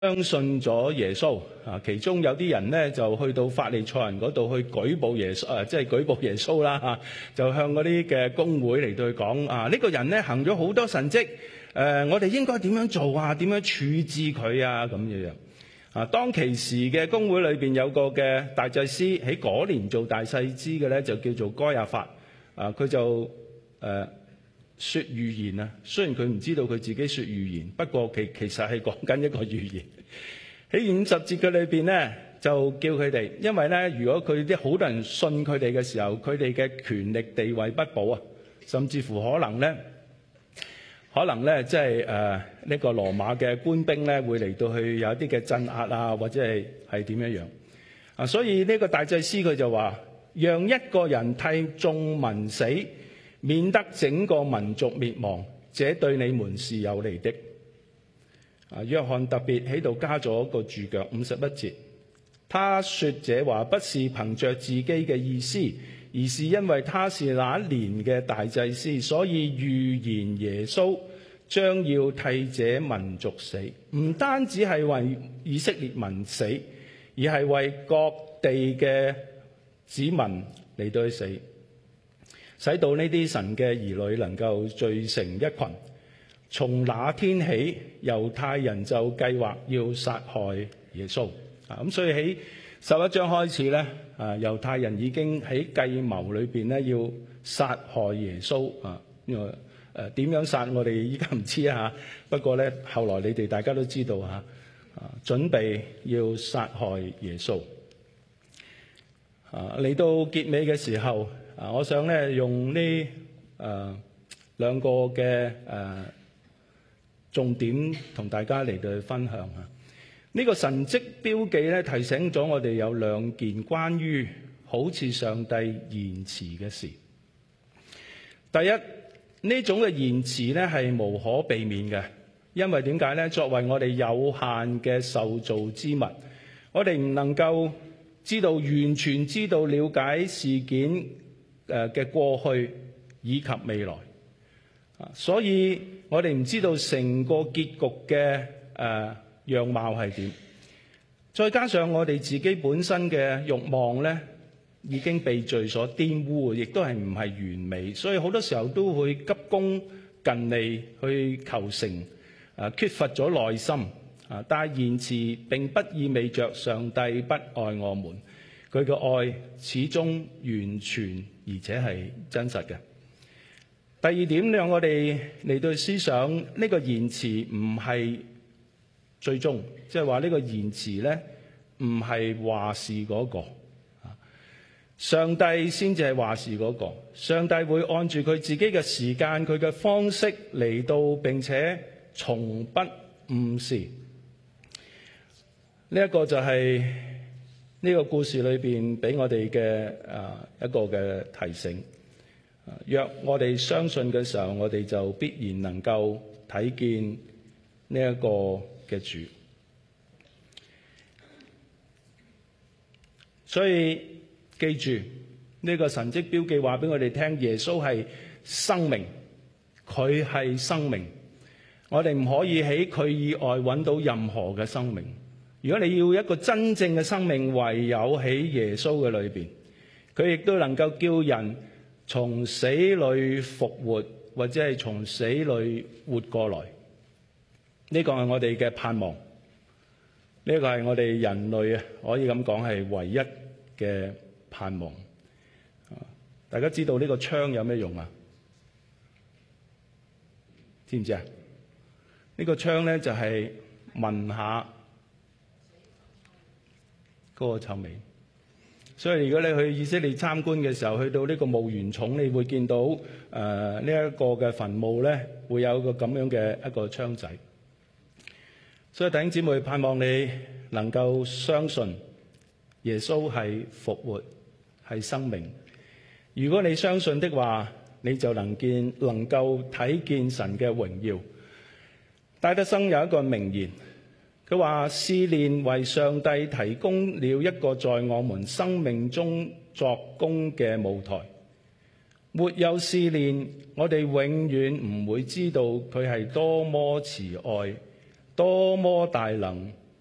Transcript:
相信咗耶穌啊，其中有啲人咧就去到法利賽人嗰度去舉報耶穌，即係舉報耶穌啦嚇，就向嗰啲嘅公會嚟到去講啊，呢個人咧行咗好多神蹟，我哋應該點樣做啊？點樣處置佢啊？咁樣啊，當其時嘅公會裏邊有個嘅大祭司喺嗰年做大祭司嘅咧，就叫做該亞法啊，佢就說預言啊，雖然佢唔知道佢自己說預言，不過其實係講緊一個預言。喺50節嘅裏邊咧，就叫佢哋，因為咧，如果佢啲好多人信佢哋嘅時候，佢哋嘅權力地位不保啊，甚至乎可能咧，即係呢個羅馬嘅官兵咧，會嚟到去有一啲嘅鎮壓啊，或者係點樣啊，所以呢個大祭司佢就話，讓一個人替眾民死，免得整個民族滅亡，這對你們是有利的。約翰特別喺度加咗個注腳51節，他說這話不是憑着自己嘅意思，而是因為他是那一年嘅大祭司，所以預言耶穌將要替這民族死，唔單止係為以色列民死，而係為各地嘅子民嚟到去死，使到呢啲神嘅兒女能夠聚成一群。從那天起，猶太人就計劃要殺害耶穌。咁所以喺11章開始咧，猶太人已經喺計謀裏邊咧要殺害耶穌。點樣殺我哋依家唔知啊，不過咧後來你哋大家都知道嚇，準備要殺害耶穌。嚟到結尾嘅時候，我想咧用呢兩個嘅重點同大家嚟到去分享啊！呢個神蹟標記咧提醒咗我哋有兩件關於好似上帝言辭嘅事。第一，呢種嘅言辭咧係無可避免嘅，因為點解咧？作為我哋有限嘅受造之物，我哋唔能夠完全知道了解事件嘅過去以及未來。所以我哋唔知道成個結局嘅樣貌係點，再加上我哋自己本身嘅慾望咧已經被罪所玷污，亦都係唔係完美，所以好多時候都會急功近利去求成，缺乏咗耐心。但係言辭並不意味着上帝不愛我們，佢嘅愛始終完全而且係真實嘅。第二點，讓我哋嚟到思想呢個言辭唔係最終，即係話呢個言辭咧唔係話事嗰個，上帝先至係話事嗰個。上帝會按住佢自己嘅時間、佢嘅方式嚟到，並且從不誤事。呢一個就係呢個故事裏邊俾我哋嘅一個嘅提醒。若我哋相信嘅時候，我哋就必然能夠睇見呢一個嘅主。所以記住呢個神蹟標記話俾我哋聽，耶穌係生命，佢係生命。我哋唔可以喺佢以外揾到任何嘅生命。如果你要一個真正嘅生命，唯有喺耶穌嘅裏邊，佢亦都能夠叫人從死裏復活，或者係從死裏活過來。呢個係我哋嘅盼望，呢個係我哋人類可以咁講係唯一嘅盼望。大家知道呢個槍有咩用啊？知唔知啊？呢個槍咧就係聞下嗰個臭味。所以如果你去以色列參觀嘅時候，去到呢個墓園冢，你會見到呢一個嘅墳墓咧，會有個咁樣嘅一個槍仔。所以弟兄姊妹，盼望你能夠相信耶穌係復活，係生命。如果你相信的話，你就能夠睇見神嘅榮耀。戴德生有一個名言。佢話：試煉為上帝提供了一個在我們生命中作工嘅舞台。沒有試煉，我哋永遠唔會知道佢係多麼慈愛、多麼大能、